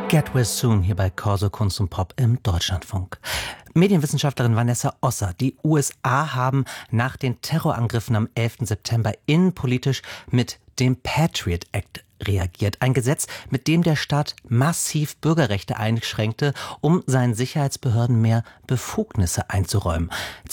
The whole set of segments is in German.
Get Well Soon hier bei Corso Kunst und Pop im Deutschlandfunk. Medienwissenschaftlerin Vanessa Osser. Die USA haben nach den Terrorangriffen am 11. September innenpolitisch mit dem Patriot Act reagiert. Ein Gesetz, mit dem der Staat massiv Bürgerrechte einschränkte, um seinen Sicherheitsbehörden mehr Befugnisse einzuräumen.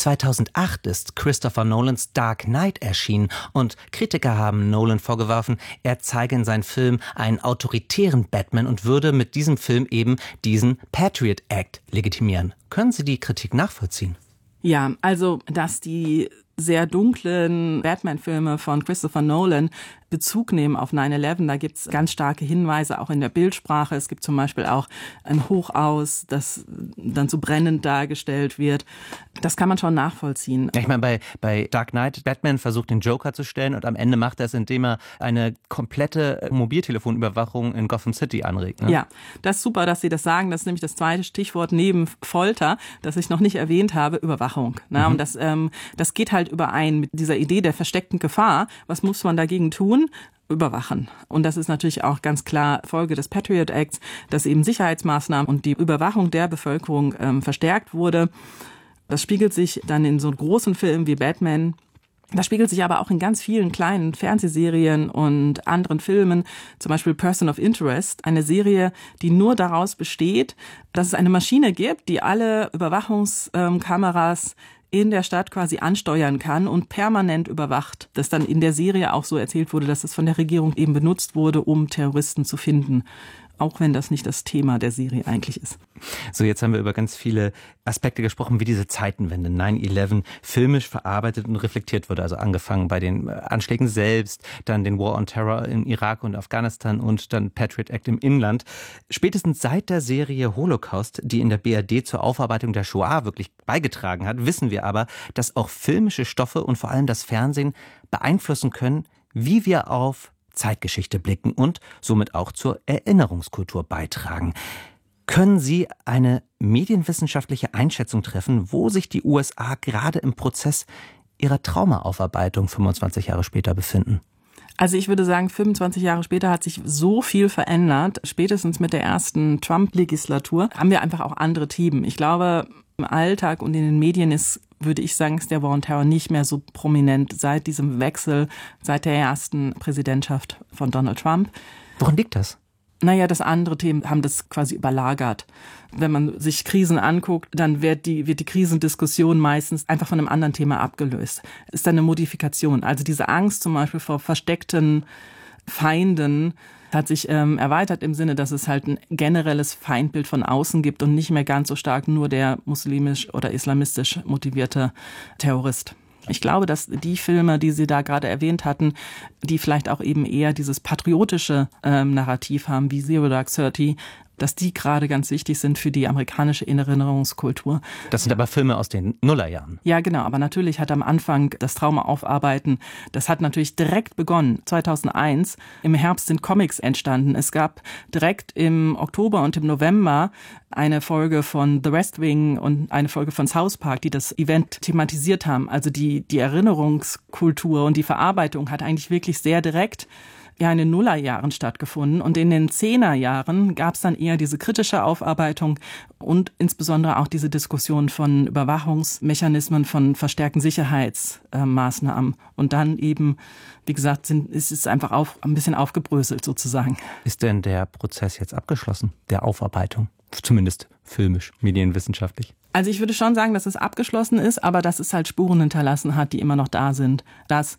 2008 ist Christopher Nolans Dark Knight erschienen und Kritiker haben Nolan vorgeworfen, er zeige in seinem Film einen autoritären Batman und würde mit diesem Film eben diesen Patriot Act legitimieren. Können Sie die Kritik nachvollziehen? Ja, also, dass die sehr dunklen Batman-Filme von Christopher Nolan Bezug nehmen auf 9/11. Da gibt's ganz starke Hinweise, auch in der Bildsprache. Es gibt zum Beispiel auch ein Hochaus, das dann so brennend dargestellt wird. Das kann man schon nachvollziehen. Ich meine, bei Dark Knight, Batman versucht den Joker zu stellen und am Ende macht er es, indem er eine komplette Mobiltelefonüberwachung in Gotham City anregt. Ne? Ja, das ist super, dass Sie das sagen. Das ist nämlich das zweite Stichwort neben Folter, das ich noch nicht erwähnt habe, Überwachung. Ne? Und das geht halt überein mit dieser Idee der versteckten Gefahr. Was muss man dagegen tun? Überwachen. Und das ist natürlich auch ganz klar Folge des Patriot Acts, dass eben Sicherheitsmaßnahmen und die Überwachung der Bevölkerung verstärkt wurde. Das spiegelt sich dann in so großen Filmen wie Batman. Das spiegelt sich aber auch in ganz vielen kleinen Fernsehserien und anderen Filmen, zum Beispiel Person of Interest, eine Serie, die nur daraus besteht, dass es eine Maschine gibt, die alle Überwachungskameras in der Stadt quasi ansteuern kann und permanent überwacht. Das dann in der Serie auch so erzählt wurde, dass es von der Regierung eben benutzt wurde, um Terroristen zu finden. Auch wenn das nicht das Thema der Serie eigentlich ist. So, jetzt haben wir über ganz viele Aspekte gesprochen, wie diese Zeitenwende 9/11 filmisch verarbeitet und reflektiert wurde. Also angefangen bei den Anschlägen selbst, dann den War on Terror in Irak und Afghanistan und dann Patriot Act im Inland. Spätestens seit der Serie Holocaust, die in der BRD zur Aufarbeitung der Shoah wirklich beigetragen hat, wissen wir aber, dass auch filmische Stoffe und vor allem das Fernsehen beeinflussen können, wie wir auf Zeitgeschichte blicken und somit auch zur Erinnerungskultur beitragen. Können Sie eine medienwissenschaftliche Einschätzung treffen, wo sich die USA gerade im Prozess ihrer Traumaaufarbeitung 25 Jahre später befinden? Also ich würde sagen, 25 Jahre später hat sich so viel verändert. Spätestens mit der ersten Trump-Legislatur haben wir einfach auch andere Themen. Ich glaube, im Alltag und in den Medien würde ich sagen, ist der War on Terror nicht mehr so prominent seit diesem Wechsel, seit der ersten Präsidentschaft von Donald Trump. Woran liegt das? Naja, das andere Themen haben das quasi überlagert. Wenn man sich Krisen anguckt, dann wird die Krisendiskussion meistens einfach von einem anderen Thema abgelöst. Ist dann eine Modifikation. Also diese Angst zum Beispiel vor versteckten Feinden hat sich erweitert im Sinne, dass es halt ein generelles Feindbild von außen gibt und nicht mehr ganz so stark nur der muslimisch oder islamistisch motivierte Terrorist. Ich glaube, dass die Filme, die Sie da gerade erwähnt hatten, die vielleicht auch eben eher dieses patriotische Narrativ haben, wie Zero Dark Thirty, dass die gerade ganz wichtig sind für die amerikanische Erinnerungskultur. Das sind aber Filme aus den Nullerjahren. Ja, genau. Aber natürlich hat am Anfang das Trauma aufarbeiten, das hat natürlich direkt begonnen. 2001, im Herbst sind Comics entstanden. Es gab direkt im Oktober und im November eine Folge von The West Wing und eine Folge von South Park, die das Event thematisiert haben. Also die Erinnerungskultur und die Verarbeitung hat eigentlich wirklich sehr direkt in den Nullerjahren stattgefunden. Und in den Zehnerjahren gab es dann eher diese kritische Aufarbeitung und insbesondere auch diese Diskussion von Überwachungsmechanismen, von verstärkten Sicherheitsmaßnahmen. Und dann eben, wie gesagt, ist es einfach ein bisschen aufgebröselt sozusagen. Ist denn der Prozess jetzt abgeschlossen, der Aufarbeitung? Zumindest filmisch, medienwissenschaftlich. Also ich würde schon sagen, dass es abgeschlossen ist, aber dass es halt Spuren hinterlassen hat, die immer noch da sind. Dass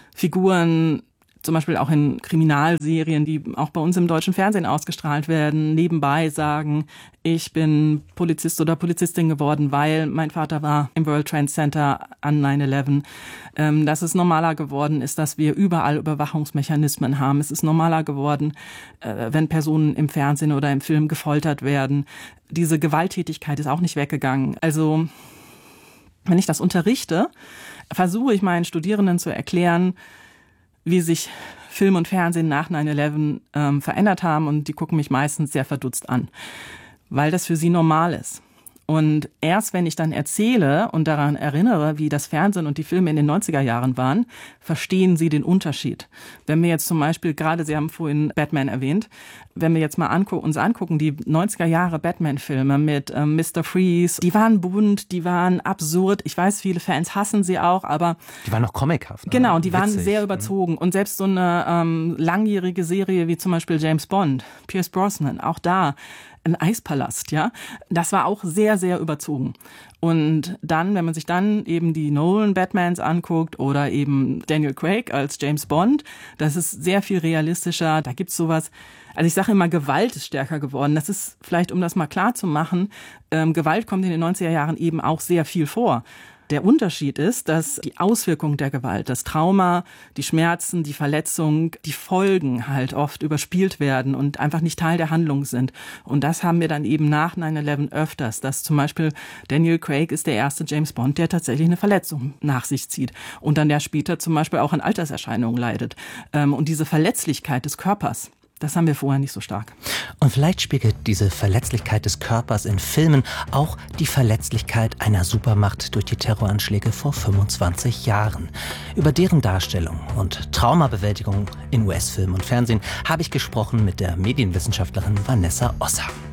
Figuren zum Beispiel auch in Kriminalserien, die auch bei uns im deutschen Fernsehen ausgestrahlt werden, nebenbei sagen, ich bin Polizist oder Polizistin geworden, weil mein Vater war im World Trade Center an 9/11. Dass es normaler geworden ist, dass wir überall Überwachungsmechanismen haben. Es ist normaler geworden, wenn Personen im Fernsehen oder im Film gefoltert werden. Diese Gewalttätigkeit ist auch nicht weggegangen. Also, wenn ich das unterrichte, versuche ich meinen Studierenden zu erklären, wie sich Film und Fernsehen nach 9/11 verändert haben, und die gucken mich meistens sehr verdutzt an, weil das für sie normal ist. Und erst wenn ich dann erzähle und daran erinnere, wie das Fernsehen und die Filme in den 90er Jahren waren, verstehen sie den Unterschied. Wenn wir jetzt zum Beispiel, gerade Sie haben vorhin Batman erwähnt, wenn wir jetzt mal uns angucken, die 90er Jahre Batman-Filme mit Mr. Freeze, die waren bunt, die waren absurd. Ich weiß, viele Fans hassen sie auch, aber... Die waren noch comichaft. Genau, die waren sehr überzogen. Und selbst so eine langjährige Serie wie zum Beispiel James Bond, Pierce Brosnan, auch da ein Eispalast, ja, das war auch sehr, sehr überzogen. Und dann, wenn man sich dann eben die Nolan-Batmans anguckt oder eben Daniel Craig als James Bond, das ist sehr viel realistischer, da gibt's sowas. Also ich sage immer, Gewalt ist stärker geworden. Das ist vielleicht, um das mal klar zu machen, Gewalt kommt in den 90er Jahren eben auch sehr viel vor. Der Unterschied ist, dass die Auswirkung der Gewalt, das Trauma, die Schmerzen, die Verletzung, die Folgen halt oft überspielt werden und einfach nicht Teil der Handlung sind. Und das haben wir dann eben nach 9/11 öfters, dass zum Beispiel Daniel Craig ist der erste James Bond, der tatsächlich eine Verletzung nach sich zieht und dann der später zum Beispiel auch an Alterserscheinungen leidet. Und diese Verletzlichkeit des Körpers, das haben wir vorher nicht so stark. Und vielleicht spiegelt diese Verletzlichkeit des Körpers in Filmen auch die Verletzlichkeit einer Supermacht durch die Terroranschläge vor 25 Jahren. Über deren Darstellung und Traumabewältigung in US-Film und Fernsehen habe ich gesprochen mit der Medienwissenschaftlerin Vanessa Osser.